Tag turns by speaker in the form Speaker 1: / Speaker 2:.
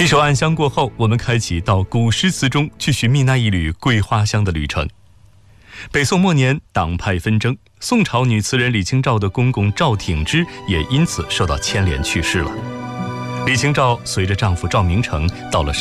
Speaker 1: 一首《暗香》过后，我们开启到古诗词中去寻觅那一缕桂花香的旅程。北宋末年，党派纷争，宋朝女词人李清照的公公赵挺之也因此受到牵连去世了。李清照随着丈夫赵明诚到了